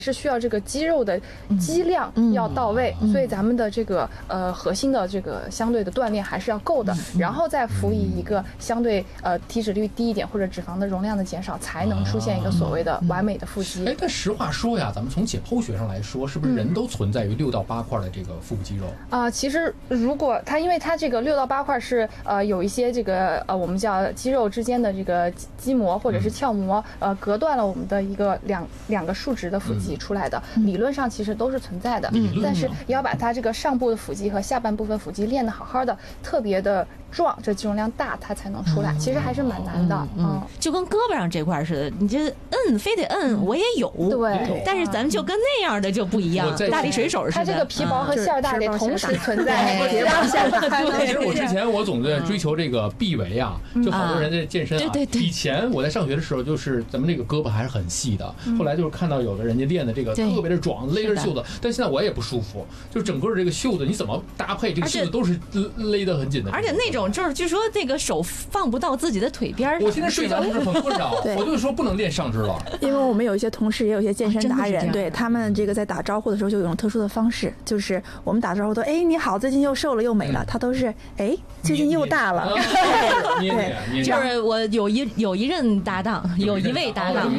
是需要这个肌肉的肌量要到位，所以咱们的这个核心的这个相对的锻炼还是要够的，然后再辅以一个相对体脂率低一点或者脂肪的容量的减少，才能出现一个所谓的完美的腹肌。 但实话说呀，咱们从解剖学上来说，是不是人都存在于6到8块的这个腹部肌肉其实如果因为它这个6到8块是有一些这个我们叫肌肉之间的这个肌膜或者是鞘膜隔断了我们的一个两个竖直的腹肌出来的，理论上其实都是存在的，但是也要把它这个上部的腹肌和下半部分腹肌练得好好的，特别的壮，这肌肉量大，它才能出来。其实还是蛮难的， 就跟胳膊上这块似的，你这非得我也有， 对， 但是咱们就跟那样的就不一样，大力水手似的。 它这个皮薄和馅儿大得同时存在， 皮薄馅大。 其实我之前我总在追求这个臂围啊，就好多人在健身啊。以前我在上学的时候，就是咱们这个胳膊还是很细的，后来就是看到有的人家练的这个特别的壮，勒着袖子，但现在我也不舒服，就整个这个袖子你怎么搭配，这个袖子都是勒得很紧的。 而且那种就是据说那个手放不到自己的腿边上。 我现在睡觉是很困扰，我就说不能练上肢了。 因为我们有一些同事也有一些健身达人，对他们这个在打招呼的时候就有一种特殊的方式，就是我们打招呼都你好，最近又瘦了又美了，他都是最近又大了。 对，就是我有一任搭档，有一位搭档，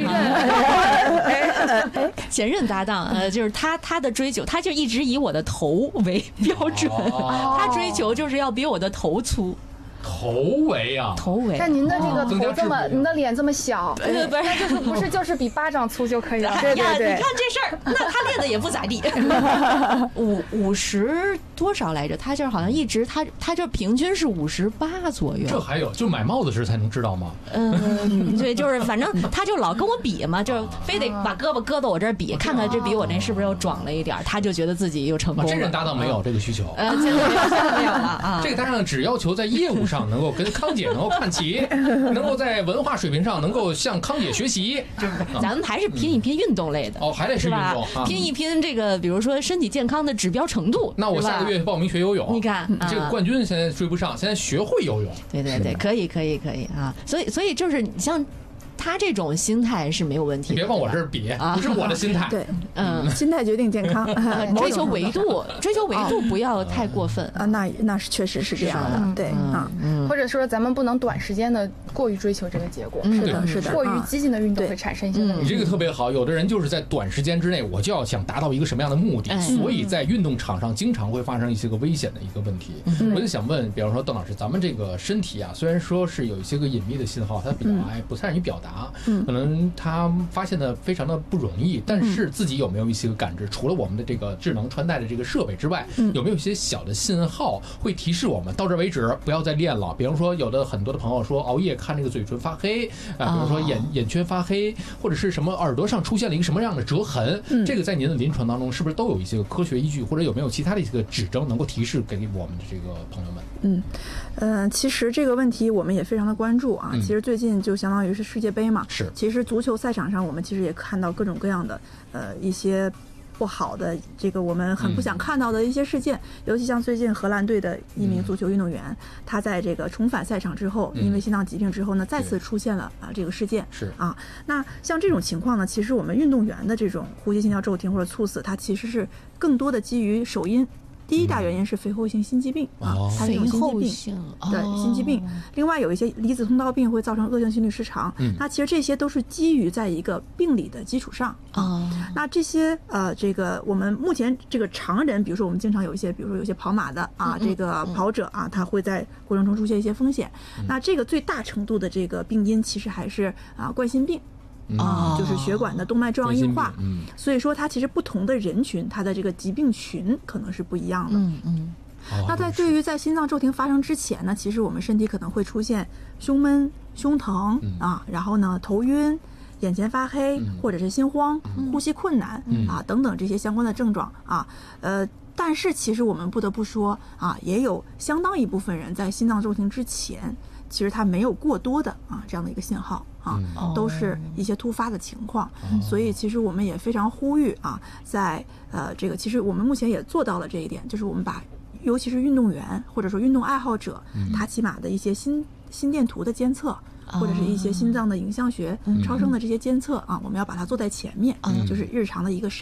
前任搭档，就是他的追求，他就一直以我的头为标准，他追求就是要比我的头粗。 头围啊， 头围。 但您的这个头这么，您的脸这么小，不是就是比巴掌粗就可以了？ 对， 你看这事儿，那他练的也不咋地。50多少来着？他就是好像一直他这平均是58左右。 这还有，就买帽子时才能知道吗？ 对，就是反正他就老跟我比嘛，就是非得把胳膊搁到我这儿比，看看这比我那是不是又壮了一点，他就觉得自己又成功了。 这人搭档没有这个需求， 现在没有了啊。 这个搭档只要求在业务上能够跟康姐能够看齐，能够在文化水平上能够向康姐学习， 咱们还是拼一拼运动类的还得是运动， 拼一拼这个，比如说身体健康的指标程度。 那我下个月报名学游泳， 你看这个冠军现在追不上，现在学会游泳。 对，可以啊，所以就是你像。他这种心态是没有问题的， 你别往我这儿比，不是我的心态。 对，心态决定健康。 追求维度不要太过分啊。那是确实是这样的，对或者说咱们不能短时间的过于追求这个结果。 是的， 过于激进的运动会产生一些问题。 你这个特别好，有的人就是在短时间之内，我就要想达到一个什么样的目的，所以在运动场上经常会发生一些个危险的一个问题。我就想问，比方说邓老师，咱们这个身体啊，虽然说是有一些个隐秘的信号，它比较不太容易表达。可能他发现的非常的不容易，但是自己有没有一些个感知？除了我们的这个智能穿戴的这个设备之外，有没有一些小的信号会提示我们到这为止，不要再练了？比方说，很多的朋友说熬夜看这个嘴唇发黑啊，比如说眼圈发黑，或者是什么耳朵上出现了一个什么样的折痕，这个在您的临床当中是不是都有一些个科学依据，或者有没有其他的一些个指征能够提示给我们的这个朋友们？ 其实这个问题我们也非常的关注啊。其实最近就相当于是世界杯嘛， 是。 其实足球赛场上，我们其实也看到各种各样的一些不好的，这个我们很不想看到的一些事件。尤其像最近荷兰队的一名足球运动员，他在这个重返赛场之后，因为心脏疾病之后呢，再次出现了这个事件。 是啊，那像这种情况呢，其实我们运动员的这种呼吸心跳骤停或者猝死，它其实是更多的基于首因。第一大原因是肥厚性心肌病它是一种心肌病，对，心肌病。另外有一些离子通道病会造成恶性心律失常，那其实这些都是基于在一个病理的基础上那这些这个我们目前这个常人，比如说我们经常有一些，比如说有些跑马的这个跑者他会在过程中出现一些风险。那这个最大程度的这个病因其实还是冠心病。就是血管的动脉粥样硬化，所以说它其实不同的人群，它的这个疾病群可能是不一样的。那对于在心脏骤停发生之前呢，其实我们身体可能会出现胸闷、胸疼然后呢头晕、眼前发黑，或者是心慌、呼吸困难等等这些相关的症状但是其实我们不得不说也有相当一部分人在心脏骤停之前，其实他没有过多的这样的一个信号都是一些突发的情况。所以其实我们也非常呼吁在这个其实我们目前也做到了这一点，就是我们把尤其是运动员或者说运动爱好者，他起码的一些心电图的监测或者是一些心脏的影像学、超声的这些监测啊，我们要把它做在前面，就是日常的一个